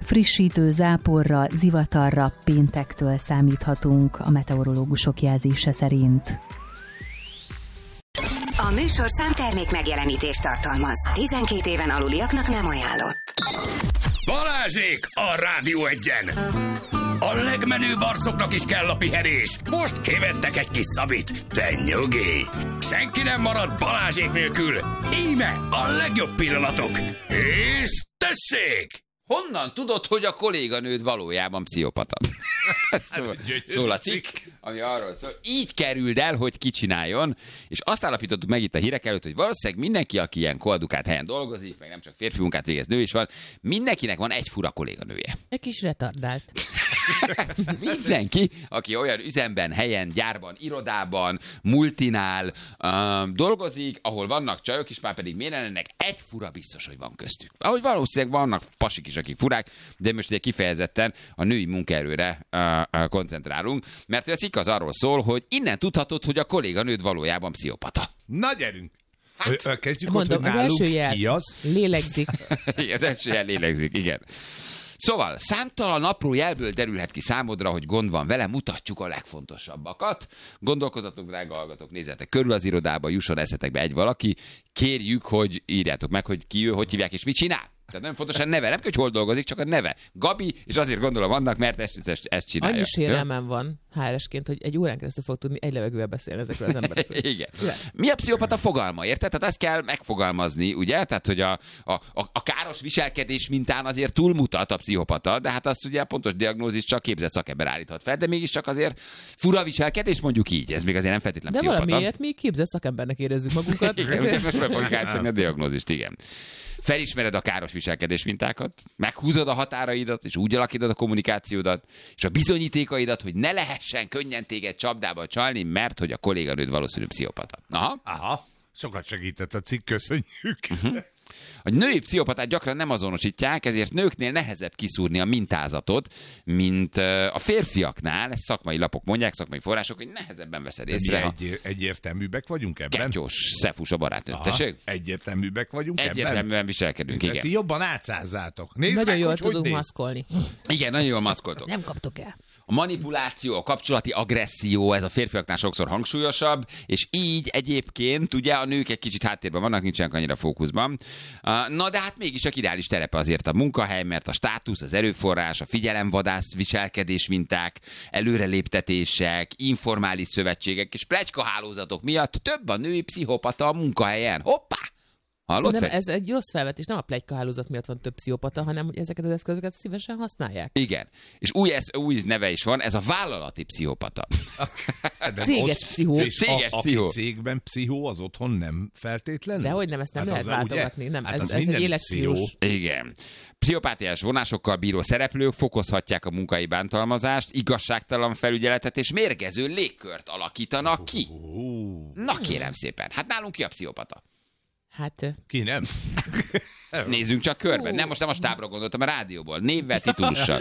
Frissítő záporra, zivatarra péntektől számíthatunk a meteorológusok jelzése szerint. A műsorszám termék megjelenítést tartalmaz. 12 éven aluliaknak nem ajánlott. Balázsék a Rádió Egyen! A legmenőbb arcoknak is kell a pihenés. Most kivettek egy kis szabit. Te nyugi! Senki nem marad Balázsék nélkül. Íme a legjobb pillanatok. És tessék! Honnan tudod, hogy a kolléganőd valójában pszichopata? Szól a cikk, ami arról szól. Így kerüld el, hogy ki csináljon, és azt állapítottuk meg itt a hírek előtt, hogy valószínűleg mindenki, aki ilyen koedukált helyen dolgozik, meg nem csak férfi munkát végez, nő is van, mindenkinek van egy fura kolléganője. Egy kis retardált. Mindenki, aki olyan üzemben, helyen, gyárban, irodában, multinál dolgozik, ahol vannak csajok is, már pedig miért lennek, egy fura biztos, hogy van köztük. Ahogy valószínűleg vannak pasik is, akik furák, de most ugye kifejezetten a női munkaerőre koncentrálunk, mert a cikk az arról szól, hogy innen tudhatod, hogy a kolléganőd valójában pszichopata. Na gyerünk! Kezdjük mondom, ott, hogy az első nálunk jel ki az? lélegzik. Az első jel lélegzik, igen. Szóval, számtalan apró jelből derülhet ki számodra, hogy gond van vele, mutatjuk a legfontosabbakat. Gondolkozzatok, drága hallgatók, nézzetek körül az irodába, jusson eszetekbe egy valaki, kérjük, hogy írjátok meg, hogy ki ő, hogy hívják és mit csinál. Tehát nagyon fontos a neve, nem kell, hogy hol dolgozik, csak a neve. Gabi, és azért gondolom annak, mert ezt csinálja. Annyi sérelmem van HR-esként, hogy egy órán keresztül fog tudni egy levegővel beszélni ezekről az emberekről. Igen. Mi a pszichopata fogalma, érted? Tehát ezt kell megfogalmazni, ugye? Tehát, hogy a káros viselkedés mintán azért túlmutat a pszichopata, de hát azt ugye a pontos diagnózis csak képzett szakember állíthat fel, de mégiscsak azért fura viselkedés, mondjuk így. Ez még azért nem feltétlen de pszichopata. De valamiért mi képzett szakembernek érezzük magunkat. Igen, ezért most meg fogjuk állítani a diagnózist, igen. Felismered a káros viselkedés mintákat, meghúzod a határaidat, és úgy alakítod a kommunikációdat, és a bizonyítékaidat, hogy ne lehessen könnyen téged csapdába csalni, mert hogy a kolléganőd valószínűleg pszichopata. Aha, sokat segített a cikk, köszönjük. A női pszichopatát gyakran nem azonosítják, ezért nőknél nehezebb kiszúrni a mintázatot, mint a férfiaknál. Ezt szakmai lapok mondják, szakmai források, hogy nehezebben veszed észre. Egyértelműbbek vagyunk ebben? Ketyós, szefus a barátnőt. Tessék? Egyértelműbbek vagyunk ebben? Egyértelműen viselkedünk, igen. Ti jobban átszázzátok. Nagyon jól tudunk maszkolni. Igen, nagyon jól maszkoltok. Nem kaptok el. A manipuláció, a kapcsolati agresszió, ez a férfiaknál sokszor hangsúlyosabb, és így egyébként ugye a nők egy kicsit háttérben vannak, nincsenek annyira fókuszban. Na de hát mégis a ideális terepe azért a munkahely, mert a státusz, az erőforrás, a figyelemvadász viselkedés minták, előreléptetések, informális szövetségek és pletykahálózatok miatt több a női pszichopata a munkahelyen. Hoppá! Szerintem ez egy rossz felvetés, nem a pletykahálózat miatt van több pszichopata, hanem hogy ezeket az eszközöket szívesen használják. Igen. És új neve is van, ez a vállalati pszichopata. Céges pszichó. Céges pszichó. Aki cégben pszichó, az otthon nem feltétlenül? Dehogy nem, ezt nem lehet váltogatni. Nem, hát ez egy életstílus. Igen. Pszichopátiás vonásokkal bíró szereplők fokozhatják a munkai bántalmazást, igazságtalan felügyeletet és mérgező légkört alakítanak ki. Na kérem szépen, hát nálunk ki a pszichopata? Hát... Ki nem? Nézzünk csak körben. Nem, most nem a stábra gondoltam, a rádióból. Névvel, titulussal.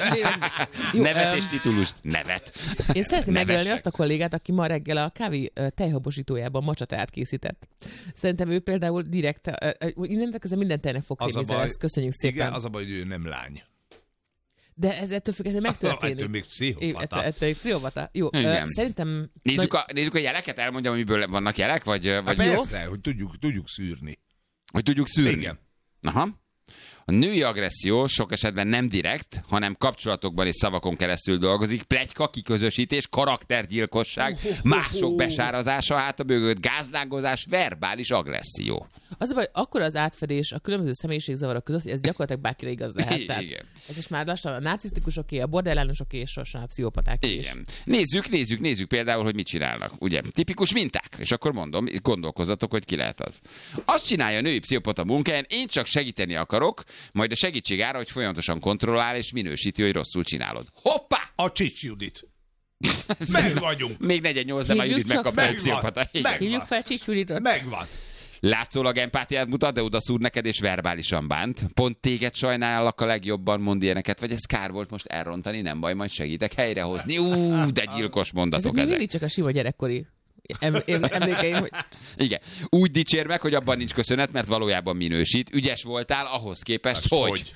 Nevet és titulust. Nevet. Én szeretném megölni azt a kollégát, aki ma reggel a kávé tejhabosítójában macsateát készített. Szerintem ő például direkt, nem közben minden tejnek fog kérni, ezt köszönjük szépen. Igen, az a baj, hogy ő nem lány. De ez ettől függetlenül megtörténik. Ettől még pszichopata. Ettől még pszichopata. Jó, szerintem... Nézzük a jeleket, elmondjam, amiből vannak jelek, vagy persze, hogy tudjuk szűrni. Hogy tudjuk szűrni? Igen. Aha. A női agresszió sok esetben nem direkt, hanem kapcsolatokban és szavakon keresztül dolgozik. Pletyka, kiközösítés, karaktergyilkosság, mások besárazása, hátabögött gázlángozás, verbális agresszió. Az a baj, akkor az átfedés a különböző személyiségzavarok között, hogy ez gyakorlatilag bárkire igaz lehet. Igen. Ez is már lassan a narcisztikusoké, a borderlánosoké és sorsan a pszichopaták. Igen. Nézzük például, hogy mit csinálnak. Ugye, tipikus minták. És akkor mondom, gondolkozzatok, hogy ki lehet az. Azt csinálja a női pszichopata munkáján, én csak segíteni akarok, majd a segítség ára, hogy folyamatosan kontrollál és minősíti, hogy rosszul csinálod. Hoppá! A Csics Judit. Meg vagyunk. Még 418, de már Judit megkapta egy pszichopata. Hívjuk fel Csics Juditot. Megvan. Látszólag empátiát mutat, de odaszúr neked és verbálisan bánt. Pont téged sajnállak a legjobban, mond ilyeneket, vagy ez kár volt most elrontani, nem baj, majd segítek helyrehozni. De gyilkos mondatok ezek. Mindig csak a sima gyerekkori emlékeim, hogy... Igen. Úgy dicsér meg, hogy abban nincs köszönet, mert valójában minősít. Ügyes voltál ahhoz képest, hogy...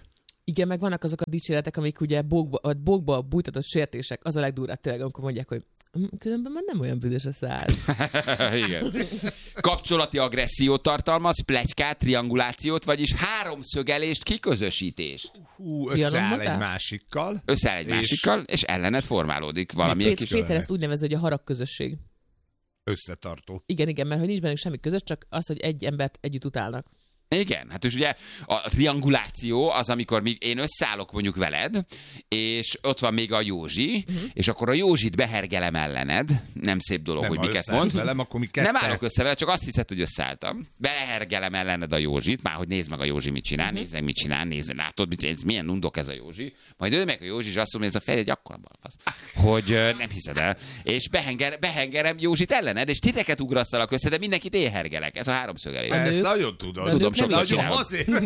Igen, meg vannak azok a dicséretek, amik ugye bókba bújtatott sértések, az a legdurvább tényleg, amikor mondják, hogy különben már nem olyan büdös a szád. Igen. Kapcsolati agressziót tartalmaz, pletykát, triangulációt, vagyis háromszögelést, kiközösítést. Összeáll egy másikkal. Összeáll egy másikkal, és ellened formálódik valamilyen kis... Péter ezt úgy nevezi, hogy a haragközösség. Összetartó. Igen, mert hogy nincs bennük semmi közös, csak az, hogy egy embert együtt utálnak. Igen, hát és ugye a trianguláció az, amikor én összeállok mondjuk veled, és ott van még a Józsi, és akkor a Józsit behergelem ellened, nem szép dolog, nem, hogy miket mond. Velem, akkor mi nem állok össze vele, csak azt hiszed, hogy összeálltam. Behergelem ellened a Józsit, már hogy nézd meg a Józsi mit csinál, nézd meg mit csinál, látod, milyen undok ez a Józsi. Majd ő meg a Józsi, és azt mondja, ez a fejed egy akkora balfasz, hogy nem hiszed el. És behengerem Józsit ellened, és titeket ugrasztalak össze, de mindenkit éhergelek. Ez a háromszögelés. Ezt nagyon tudod. Sokszor csinálom.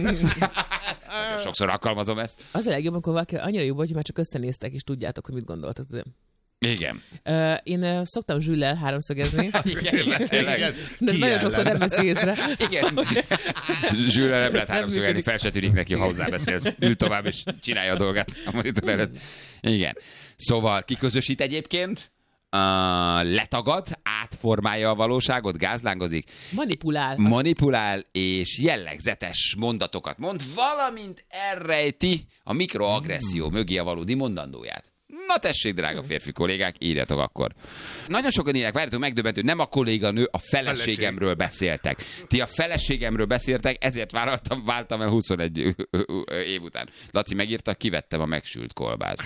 Nagyon sokszor alkalmazom ezt. Az a legjobb, amikor valaki annyira jó, hogy már csak összenéztek, és tudjátok, hogy mit gondoltak. Igen. Én szoktam Zsüllel háromszögezni. Igen. De nagyon sokszor nem veszi észre. Igen. Zsüllel nem lehet háromszögelni, fel se tűnik neki, ha hozzábeszélsz. Ül tovább, és csinálja a dolgát. Igen. Szóval kiközösít egyébként? Letagad, átformálja a valóságot, gázlángozik. Manipulál, és jellegzetes mondatokat mond, valamint elrejti a mikroagresszió mögé a valódi mondandóját. Na tessék, drága férfi kollégák, írjatok akkor. Nagyon sokan írják, várjatok, megdöbbentő, nem a kolléganő, a feleségemről beszéltek. Ti a feleségemről beszéltek, ezért váltam el 21 év után. Laci megírta, kivettem a megsült kolbászt.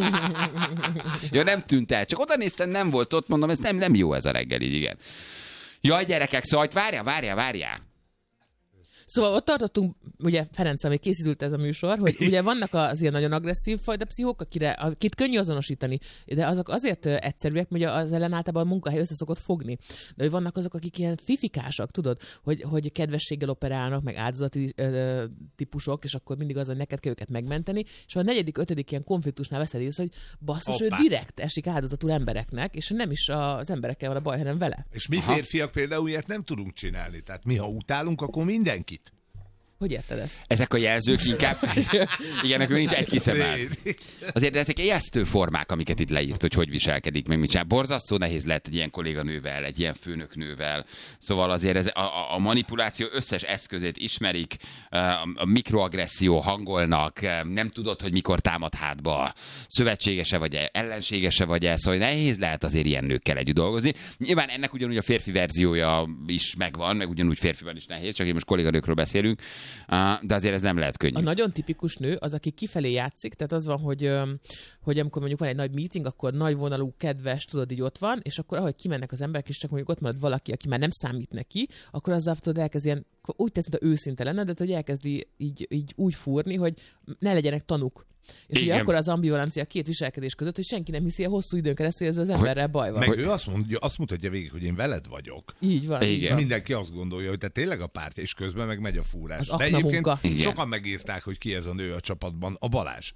Ja, nem tűnt el, csak oda néztem, nem volt ott, mondom, ez nem jó ez a reggel, így igen. Jaj, gyerekek, szóval várjál. Szóval ott tartottunk, ugye Ferenc, amíg készült ez a műsor, hogy ugye vannak az ilyen nagyon agresszív fajta pszichók, akit könnyű azonosítani, de azok azért egyszerűek, hogy az ellen általában a munkahely össze szokott fogni. De hogy vannak azok, akik ilyen fifikásak, tudod, hogy kedvességgel operálnak, meg áldozati típusok, és akkor mindig az, hogy neked kell őket megmenteni, és a 4., 5. ilyen konfliktusnál veszed észre, hogy basszus, ő direkt esik áldozatul embereknek, és nem is az emberekkel van a baj, hanem vele. És mi férfiak például ilyet nem tudunk csinálni. Tehát mi, ha utálunk, akkor mindenkit. Hogy érted ezt? Ezek a jelzők inkább... Igen, nekünk nincs egy kiszemelt. Azért ezek ijesztő formák, amiket itt leírt, hogy viselkedik, meg mit csinál. Borzasztó nehéz lehet egy ilyen kolléganővel, egy ilyen főnöknővel. Szóval azért ez a manipuláció összes eszközét ismerik, a mikroagresszió hangolnak, nem tudod, hogy mikor támad hátba, szövetségese vagy ellenségese vagy szóval nehéz lehet azért ilyen nőkkel együtt dolgozni. Nyilván ennek ugyanúgy a férfi verziója is megvan, meg ugyanúgy férfiban is nehéz, csak én most kolléganőkről beszélünk. De azért ez nem lehet könnyű. A nagyon tipikus nő az, aki kifelé játszik, tehát az van, hogy amikor mondjuk van egy nagy meeting, akkor nagy vonalú, kedves, tudod, így ott van, és akkor ahogy kimennek az emberek, és csak mondjuk ott marad valaki, aki már nem számít neki, akkor azzal tudod elkezd ilyen, úgy tesz, mint a őszinte lenne, de hogy elkezdi így úgy fúrni, hogy ne legyenek tanúk. És ugye akkor az ambivalencia két viselkedés között, hogy senki nem hiszi a hosszú időn keresztül, hogy ez az emberrel baj van. Meg ő azt mutatja végig, hogy én veled vagyok. Így van. Igen. Mindenki azt gondolja, hogy te tényleg a pártja, és közben meg megy a fúrás. Az de egyébként munka. Sokan megírták, hogy ki ez a nő a csapatban, a Balázs.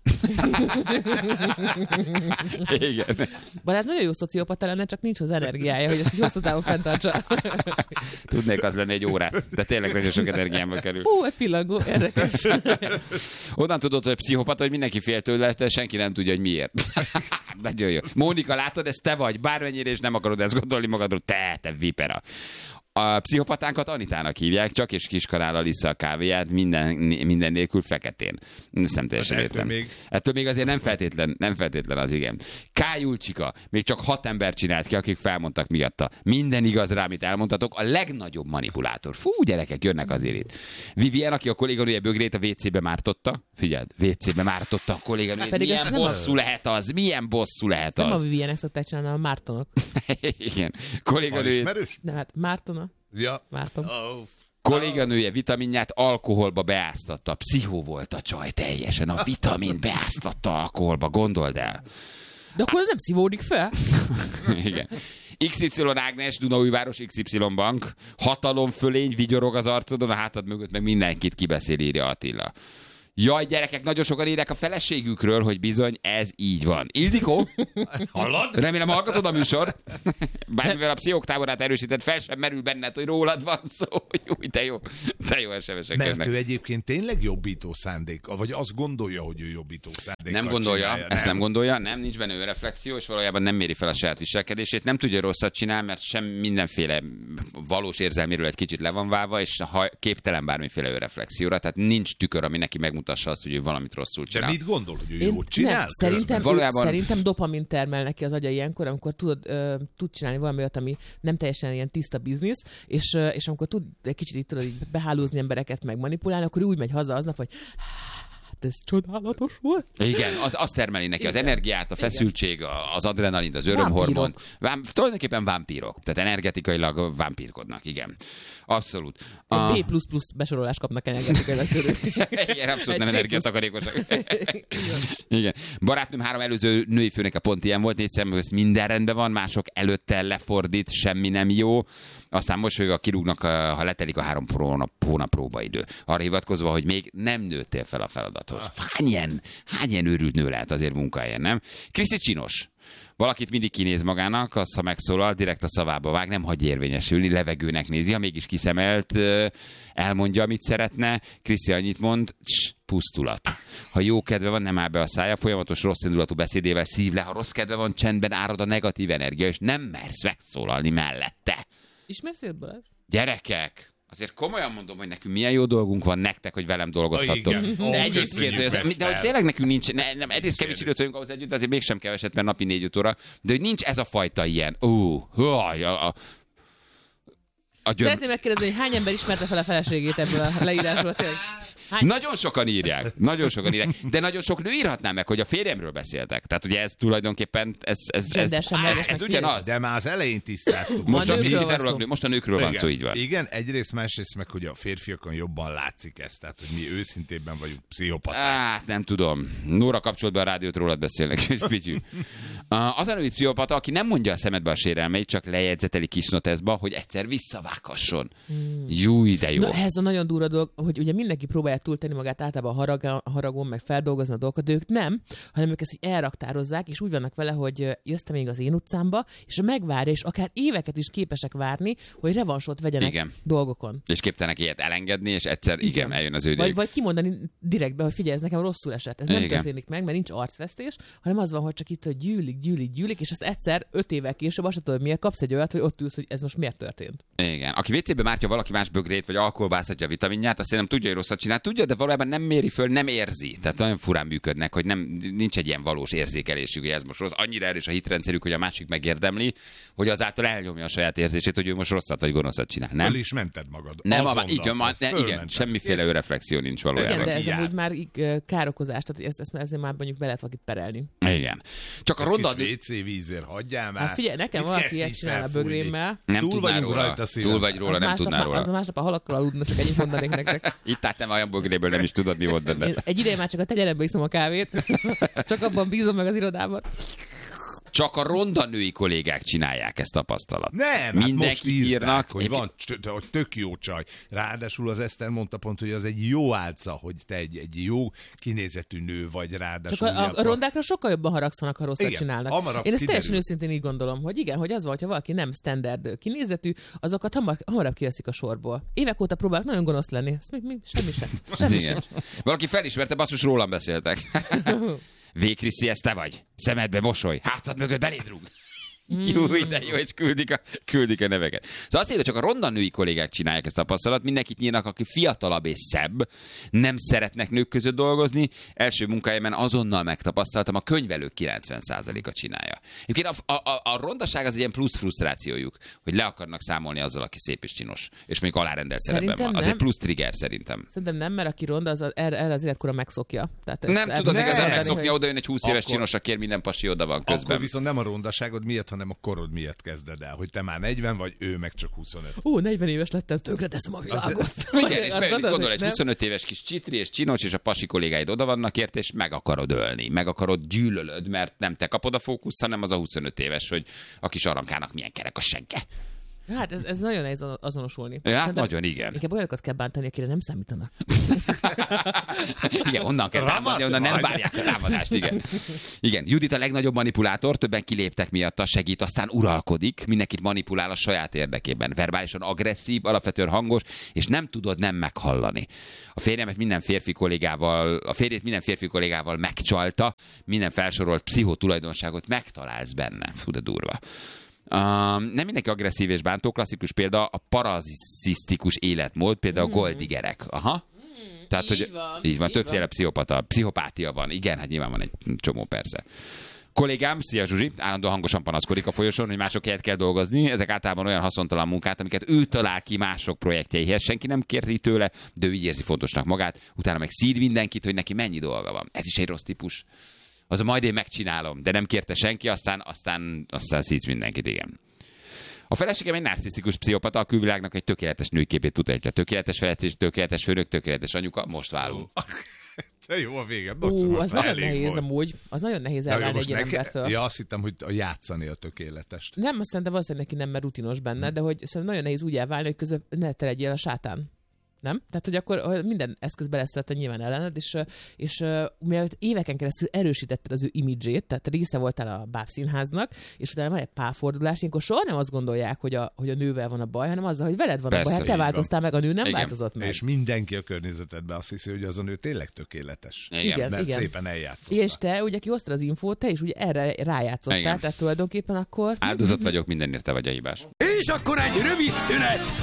Igen. Balázs nagyon jó szociopata lenne, csak nincs az energiája, hogy ezt így hosszú távon fenntartsa. Tudnék az lenne egy órát, de tényleg nagyon sok energiámba kerül. Egy pillangó, érdekes. Onnan tudod, hogy pszichopata, hogy mindenki fél tőle, de senki nem tudja, hogy miért. Nagyon jó. Mónika, látod, ez te vagy, bármennyire, és nem akarod ezt gondolni magadról, te vipera. A pszichopatánkat Anitának hívják, csak és kiskanállal issza a kávéját, minden nélkül feketén. Ezt nem teljesen értem. Ettől még azért nem feltétlen az, igen. K. Julcsika, még csak 6 ember csinált ki, akik felmondtak miatta. Minden igaz rá, amit elmondtatok, a legnagyobb manipulátor. Fú, gyerekek, jönnek azért itt. Vivien, aki a kolléganője bögrét a WC-be mártotta. Figyeld, WC-be mártotta a kolléganőjét. Milyen bosszú lehet az? Milyen bosszú lehet az? Nem a Vivienek szokták csinálni, a Mártonok. Igen. Kolléganőjét. De hát Mártona. Ja. Márton. Kolléganője vitaminját alkoholba beáztatta. Pszichó volt a csaj teljesen. A vitamin beáztatta alkoholba, gondold el. De akkor ez nem szívódik fel? Igen. XY Ágnes, Dunaújváros XY Bank. Hatalomfölény, vigyorog az arcodon, a hátad mögött meg mindenkit kibeszél, írja Attila. Jaj, gyerekek, nagyon sokan írják a feleségükről, hogy bizony ez így van. Ildikó? Hallod? Remélem hallgatod a műsor. Bármivel a pszichók táborát erősített, fel sem merül benned, hogy rólad van szó. Júj, de jó SMS-ek Mert jönnek. ő egyébként tényleg jobbító szándék, vagy azt gondolja, hogy ő jobbító szándékkal Nem gondolja, csinálja, ezt nem gondolja, nem, nincs benne önreflexió, és valójában nem méri fel a saját viselkedését, nem tudja rosszat csinál, mert sem mindenféle valós érzelméről egy kicsit le van válva, és képtelen bármiféle önreflexióra, tehát nincs tükör, ami neki megmutassa azt, hogy ő valamit rosszul De csinál. mit gondol, hogy ő jót csinál? Nem, Valójában- szerintem dopamin termel neki az agya ilyenkor, amikor tud csinálni valami olyat, ami nem teljesen ilyen tiszta biznisz, és amikor tud egy kicsit itt tudod, így behálózni embereket, meg manipulálni, akkor úgy megy haza aznap, hogy hát ez csodálatos volt. Igen, az termeli neki az energiát, a feszültség, az adrenalin, az örömhormon. Tulajdonképpen vámpírok, tehát energetikailag vámpírkodnak, igen. Abszolút. Egy B++ besorolást kapnak energetikailag tőlük. Igen, abszolút nem Egy C++. energiatakarékosak. Igen. Barátnőm 3 előző női főnöke pont ilyen volt, 4 szem közt minden rendben van, mások előtte lefordít, semmi nem jó. Aztán mosolyogva kirúgnak, ha letelik a 3 hónap próbaidő. Arra hivatkozva, hogy még nem nőttél fel a feladathoz. Hány ilyen őrült nő lehet azért munkahelyen, nem? Kriszi csinos. Valakit mindig kinéz magának, az, ha megszólal, direkt a szavába vág, nem hagy érvényesülni, levegőnek nézi, ha mégis kiszemelt, elmondja, amit szeretne. Kriszi annyit mond, pusztulat. Ha jó kedve van, nem áll be a szája, folyamatos rossz indulatú beszédével szív le, ha rossz kedve van, csendben árad a negatív energia, és nem mersz megszólalni mellette. Ismersz ilyet, Balázs? Gyerekek! Azért komolyan mondom, hogy nekünk milyen jó dolgunk van nektek, hogy velem dolgozhattok. Igen. De egyébként, de hogy tényleg nekünk nincs, nem, egyrészt kevés időt vagyunk ahhoz együtt, azért mégsem keveset, mert napi 4 óra, de hogy nincs ez a fajta ilyen, Szeretném megkérdezni, hogy hány ember ismerte fel a feleségét ebből a leírásból? Tényleg? Nagyon sokan írják, de nagyon sok nő írhatná meg, hogy a férjemről beszéltek. Tehát ugye ez tulajdonképpen, ez ugyanaz. De már az elején tisztáztuk. Most A a nőkről van szó, így van. Igen, egyrészt, másrészt meg, hogy a férfiakon jobban látszik ez, tehát hogy mi őszintében vagyunk pszichopaták. Hát nem tudom. Nóra kapcsolt be a rádiót, rólad beszélnek, és figyelj. Az a női pszichopata, aki nem mondja a szemedbe a sérelmeit, csak lejegyzeteli kis noteszba, hogy egyszer visszavághasson. Júj, de jó. Na, ez a nagyon durva dolog, hogy ugye mindenki próbálja túltenni magát általában a haragon, meg feldolgozni a dolgokat, de ők nem, hanem ők ezt így elraktározzák, és úgy vannak vele, hogy jössz te még az én utcámba, és megvárja, és akár éveket is képesek várni, hogy revansot vegyenek dolgokon. És képtelenek ilyet elengedni, és egyszer igen eljön az ő idejük. Vagy kimondani direktbe, hogy figyelj, ez nekem rosszul esett. Ez nem történik meg, mert nincs arcvesztés, hanem az van, hogy csak itt hogy gyűlik, és azt egyszer 5 évvel később azt tudod, miért kapsz egy olyat, hogy ott ülsz, hogy ez most miért történt. Igen. Aki WC-be mártja valaki más bögrét, vagy alkoholbáztatja a vitaminját, azt nem tudja, hogy rosszat csinál. Tudja, de valójában nem méri föl, nem érzi. Tehát nagyon furán működnek, hogy nincs egy ilyen valós érzékelésük, hogy ez most rossz. Annyira erős a hitrendszerük, hogy a másik megérdemli, hogy azáltal elnyomja a saját érzését, hogy ő most rosszat vagy gonoszat csinál. Nem? Föl is mented magad. Igen, semmiféle önreflexió nincs valójában. Igen, de ez amúgy már károkozás, tehát ezért már mondjuk be lehet valakit perelni. Igen. Csak a ronda... WC vízért hagyjál már. Hát figyelj, nekem valaki ilyet csinál a bögrémmel. Nem Túl tudnál vagyunk rajta, túl vagy róla, nem tudnál róla. Az a másnap a halakkal aludna, csak ennyit mondanék nektek. Itt áttem olyan bögréből, nem is tudod, mi volt benne. Egy ideje már csak a tegyerembe iszom a kávét. Csak abban bízom meg az irodában. Csak a ronda női kollégák csinálják ezt tapasztalat. Nem, mindenki most írták, hogy egy... van hogy tök jó csaj. Ráadásul az Eszter mondta pont, hogy az egy jó álca, hogy te egy jó kinézetű nő vagy, ráadásul. Csak a rondákra sokkal jobban haragszanak, ha rosszat csinálnak. Hamarabb Én ezt kiderül. teljesen őszintén így gondolom, hogy igen, hogy az volt, ha valaki nem standard kinézetű, azokat hamarabb kiveszik a sorból. Évek óta próbálok nagyon gonosz lenni. Semmi sem. Valaki felismerte, basszus, rólam beszéltek. Kriszi, ez te vagy? Szemedbe mosoly, hátad mögött beléd rúg. Jó, de jó, és küldik a neveket. Szóval azt írja, csak a ronda női kollégák csinálják ezt a tapasztalat, mindenkit nyírnak, aki fiatalabb és szebb, nem szeretnek nők között dolgozni. Első munkahelyemen azonnal megtapasztaltam, a könyvelők 90%-a csinálja. Egyébként a rondaság az egy ilyen plusz frusztrációjuk, hogy le akarnak számolni azzal, aki szép és csinos, és mondjuk alárendelt szerepben van. Az egy plusz trigger szerintem. Szerintem nem, mert aki ronda, az erre az életkora megszokja. Tehát nem tudod igazán megszokni, hogy... oda jön egy 20 éves csinos, aki minden pasi oda van közben. Akkor viszont nem a rondaságod miatt, hanem a korod miatt kezded el, hogy te már 40 vagy, ő meg csak 25. 40 éves lettem, tönkre teszem a világot. Igen, és gondol egy 25 éves kis csitri és csinos, és a pasi kollégáid oda vannak ért, és meg akarod ölni, meg akarod gyűlölöd, mert nem te kapod a fókusz, hanem az a 25 éves, hogy a kis arankának milyen kerek a segge. Hát ez nagyon nehéz azonosulni. Ja, hát nagyon, igen. Inkább olyanokat kell bántani, akire nem számítanak. Igen, onnan kell támadni, onnan nem várják a támadást, igen. Igen, Judit a legnagyobb manipulátor, többen kiléptek miatta, segít, aztán uralkodik, mindenkit manipulál a saját érdekében. Verbálisan agresszív, alapvetően hangos, és nem tudod nem meghallani. A férjét minden férfi kollégával megcsalta, minden felsorolt pszichotulajdonságot megtalálsz benne. Fú, de durva. Nem mindenki agresszív és bántó, klasszikus példa a parazisztikus életmód, például a goldigerek. Aha. Tehát, így van, többféle pszichopátia van. Igen, hát nyilván van egy csomó, persze. Kollégám, szia Zsuzsi, állandóan hangosan panaszkodik a folyosón, hogy mások helyett kell dolgozni. Ezek általában olyan haszontalan munkát, amiket ő talál ki mások projektjeihez. Senki nem kérti tőle, de ő így érzi fontosnak magát. Utána meg szíd mindenkit, hogy neki mennyi dolga van. Ez is egy rossz típus. Az a majd én megcsinálom, de nem kérte senki, aztán szídsz mindenkit, igen. A feleségem egy narcisztikus pszichopata, a külvilágnak egy tökéletes nőképét mutatja. Tökéletes felettes, tökéletes főnök, tökéletes anyuka, most válunk. De jó a vége. Az nagyon nehéz amúgy. Az nagyon nehéz elválni egy ilyen embertől. Ja, azt hittem, hogy játszani a tökéletest. Nem, azt szerintem valószínűleg neki nem, mert rutinos benne, de hogy szerintem nagyon nehéz úgy elválni, hogy közben ne te legyél a sátán. Nem? Tehát, hogy akkor minden eszköz belesztette nyilván ellened, és mielőtt éveken keresztül erősítetted az ő imidzsét, tehát része voltál a bábszínháznak, és utána van egy párfordulás, ilyenkor soha nem azt gondolják, hogy a nővel van a baj, hanem azzal, hogy veled van a baj. Hát te változtál meg, a nő nem változott meg. És mindenki a környezetedben azt hiszi, hogy az a nő tényleg tökéletes. Igen, mert szépen eljátszottál. És te, ugye, aki hoztad az infót, te is ugye erre rájátszottál, tehát tulajdonképpen akkor... Áldozat vagyok, mindenért te vagy a hibás. És akkor egy rövid szünet,